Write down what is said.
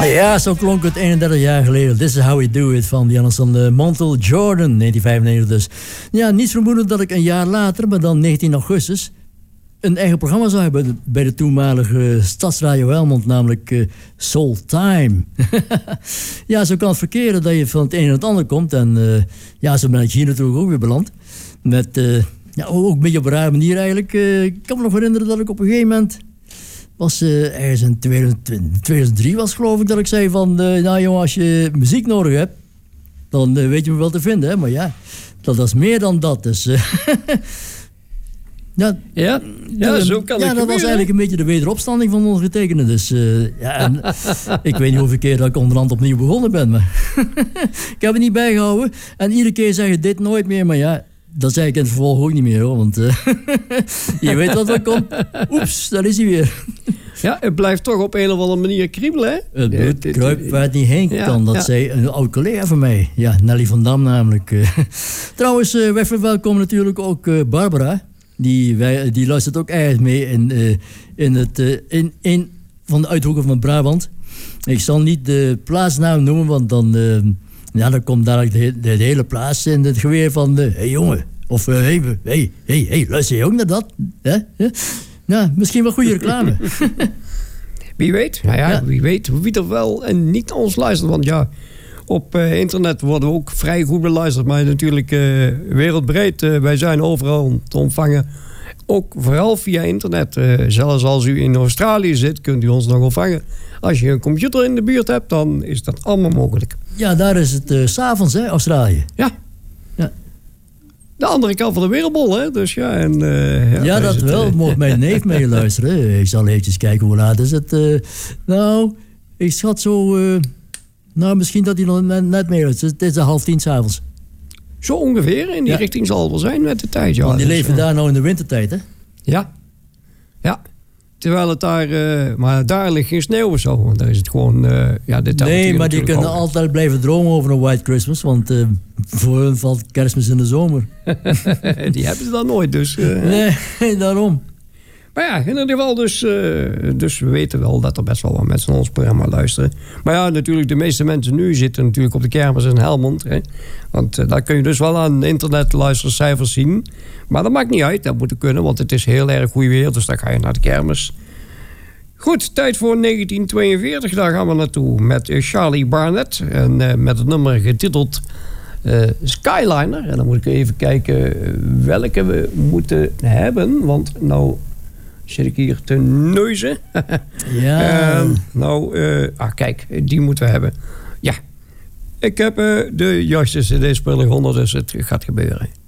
Ja, zo klonk het 31 jaar geleden. This is How We Do It van Jonathan Montel Jordan, 1995 dus. Ja, niet vermoedend dat ik een jaar later, maar dan 19 augustus... een eigen programma zou hebben bij de toenmalige Stadsradio Helmond, namelijk Soul Time. Ja, zo kan het verkeren dat je van het een en het ander komt. En ja, zo ben ik hier natuurlijk ook weer beland. Met, ja, ook een beetje op een rare manier eigenlijk. Ik kan me nog herinneren dat ik op een gegeven moment... was ergens in 2003 was geloof ik dat ik zei van... nou jongen, als je muziek nodig hebt, dan weet je me wel te vinden. Hè? Maar ja, dat is meer dan dat. Dus... Ja, zo kan het. Ja, dat was eigenlijk een beetje de wederopstanding van ondergetekende. Dus ja, en ik weet niet hoeveel keer dat ik onderhand opnieuw begonnen ben. Maar ik heb het niet bijgehouden. En iedere keer zeg je dit nooit meer. Maar ja, dat zeg ik in het vervolg ook niet meer hoor. Want je weet wat er komt. Oeps, daar is hij weer. Ja, het blijft toch op een of andere manier kriebelen, hè? Het bloed kruipt waar het niet heen kan. Dat zei een oud collega van mij. Ja, Nelly van Dam namelijk. Trouwens, wij verwelkomen natuurlijk ook Barbara. Die luistert ook erg mee in een van de uithoeken van Brabant. Ik zal niet de plaatsnaam noemen, want dan komt dadelijk de hele plaats in het geweer van... hey jongen, of hey, luister je ook naar dat? Hè? Nou, misschien wel goede reclame. Wie weet, wie weet wie er wel en niet ons luistert. Want ja, op internet worden we ook vrij goed beluisterd. Maar natuurlijk wereldbreed, wij zijn overal te ontvangen. Ook vooral via internet. Zelfs als u in Australië zit, kunt u ons nog ontvangen. Als je een computer in de buurt hebt, dan is dat allemaal mogelijk. Ja, daar is het 's avonds, hè, Australië. Ja. De andere kant van de wereldbol, hè. Dus ja, en, ja, dat wel. Mocht mijn neef meeluisteren. Ik zal eventjes kijken hoe laat is het. Nou, ik schat zo... nou, misschien dat hij nog net meeluistert. Het is 9:30 's avonds. Zo ongeveer, in die richting zal het wel zijn met de tijd. Ja. Want die leven daar nou in de wintertijd, hè? Ja. Terwijl het daar... maar daar ligt geen sneeuw of zo. Want daar is het gewoon... nee, maar die kunnen altijd blijven dromen over een White Christmas. Want voor hun valt Kerstmis in de zomer. Die hebben ze dan nooit, dus... Nee, daarom. Maar ja, in ieder geval dus we weten wel dat er best wel wat mensen naar ons programma luisteren. Maar ja, natuurlijk, de meeste mensen nu zitten natuurlijk op de kermis in Helmond. Hè? Want daar kun je dus wel aan internetluistercijfers zien. Maar dat maakt niet uit, dat moet kunnen, want het is heel erg goed weer. Dus dan ga je naar de kermis. Goed, tijd voor 1942, daar gaan we naartoe met Charlie Barnett. En met het nummer getiteld Skyliner. En dan moet ik even kijken welke we moeten hebben, want nou... zit ik hier te neuzen. Ja. Kijk, die moeten we hebben. Ja, ik heb de juiste cd-speler gevonden, dus het gaat gebeuren.